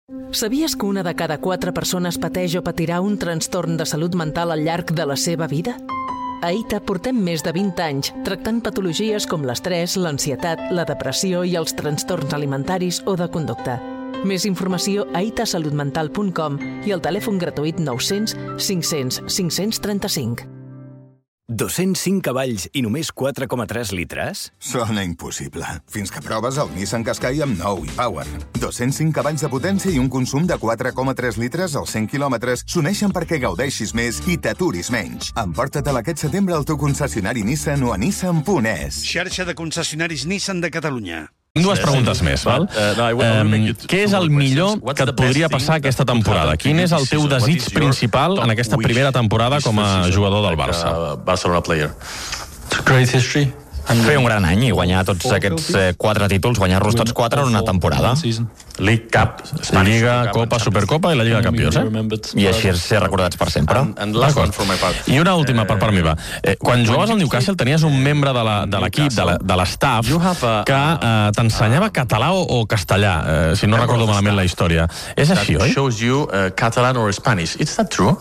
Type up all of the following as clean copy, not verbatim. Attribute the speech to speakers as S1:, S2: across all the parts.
S1: Sabies que una de cada 4 persones pateix o patirà un trastorn de salut mental al llarg de la seva vida? A AITA portem més de 20 anys tractant patologies com l'estrès, l'ansietat, la depressió i els trastorns alimentaris o de conducta. Més informació a aitasalutmental.com i el telèfon gratuït 900 500 535.
S2: 205 cavalls i només 4,3 litres?
S3: Sona impossible. Fins que proves el Nissan Qashqai amb nou e-Power. 205 cavalls de potència i un consum de 4,3 litres als 100 quilòmetres s'uneixen perquè gaudeixis més i t'aturis menys. Emporta-te'l aquest setembre al teu concessionari Nissan o a nissan.es.
S4: Xarxa de concessionaris Nissan de Catalunya.
S5: Dues preguntes més, val? Què és el millor que et podria passar aquesta temporada? Quin és el teu desig principal en aquesta primera temporada com a jugador del Barça?
S6: Barcelona player.
S7: Great history.
S8: Fer un gran any i guanyar tots aquests 4 títols, guanyar-los tots 4 en una temporada.
S5: League Cup, Lliga, Copa, Supercopa i la Lliga de Campions,
S8: I així ser recordats per sempre.
S5: I una última per part meva. Quan jugaves al Newcastle tenies un membre de l'equip, de l'estaf, que t'ensenyava català o castellà, si no recordo malament la història. És així, oi?
S6: Shows you Catalan or Spanish. Is that true?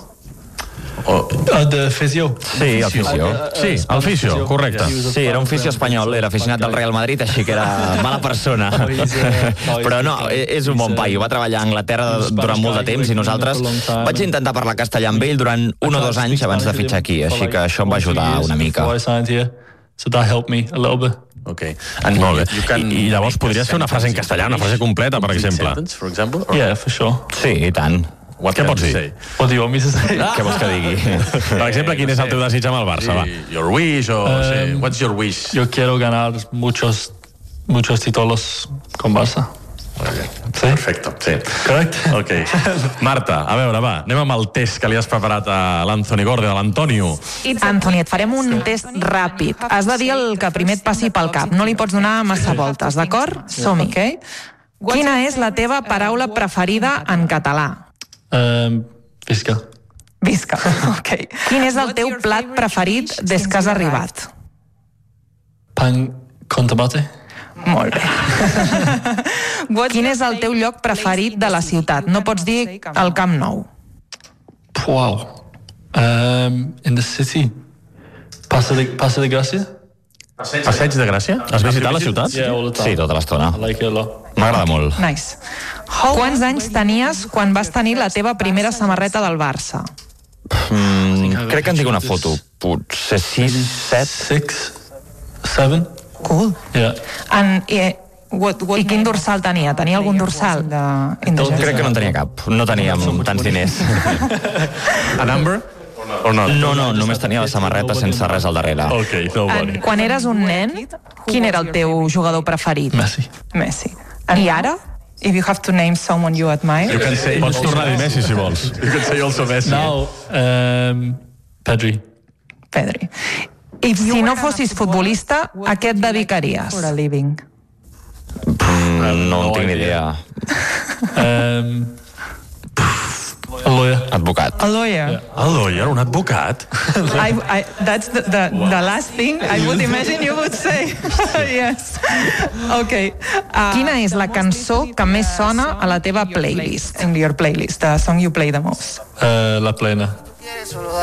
S7: The physio.
S8: Sí, el fisio.
S5: Sí, el fisio, correcte.
S8: Sí, era un fisio espanyol, era aficionat del Real Madrid, així que era mala persona. Però no, és un bon paio. Va treballar a Anglaterra durant molt de temps i nosaltres vaig intentar parlar castellà amb ell durant 1 o 2 anys abans de fitxar aquí, així que això em va ajudar una mica.
S7: So that helped me a little bit.
S6: Okay.
S5: Molt bé. I llavors podries fer una frase en castellà, una frase completa, per exemple.
S7: Yeah, for sure.
S8: Sí, i tant.
S5: Què pots dir?
S7: What do you want me to say?
S8: Què vols que digui?
S5: Per exemple, quin és el teu desig amb el Barça?
S6: Your wish, what's your wish?
S7: Yo quiero ganar muchos títulos con Barça.
S6: Sí? Perfecte, sí.
S7: Correcte?
S5: Ok. Marta, a veure, va, anem amb el test que li has preparat a l'Anthony Gordon, a l'Antonio.
S9: Anthony, et farem un test ràpid. Has de dir el que primer et passi pel cap. No li pots donar massa voltes, d'acord? Som-hi. Quina és la teva paraula preferida en català?
S7: Visca.
S9: Visca, ok. Quin és el teu plat preferit des que has arribat?
S7: Pan con tomate.
S9: Molt bé. Quin és el teu lloc preferit de la ciutat? No pots dir el Camp Nou.
S7: Wow. In the city. Paso de Gràcia?
S5: Passeig de Gràcia? Has visitat la ciutat?
S8: Sí, tota l'estona.
S7: I like it a lot.
S8: M'agrada molt.
S9: Nice. Quants anys tenies quan vas tenir la teva primera samarreta del Barça?
S8: Crec que en tinc una foto. Potser 6, 7...
S7: 6, 7.
S9: Cool.
S7: Yeah.
S9: I quin dorsal tenia? Tenia algun dorsal?
S8: Crec que no en tenia cap. No teníem tants diners.
S5: A number?
S8: No, només tenia la samarreta sense res al darrere.
S5: Ok, no worry.
S9: Quan eres un nen, quin era el teu jugador preferit? Messi. I ara? If you have to name someone you admire?
S5: Pots tornar a dir Messi, si vols. You can say also Messi.
S7: Now, Pedri.
S9: I si no fossis futbolista, a què et dedicaries? For a living.
S8: No en tinc ni idea.
S7: A lawyer.
S8: Advocat.
S9: A lawyer.
S5: A lawyer, un advocat?
S9: That's the last thing I would imagine you would say. Yes. Okay. Quina és la cançó que més sona a la teva playlist? In your playlist, the song you play the most.
S7: La plena.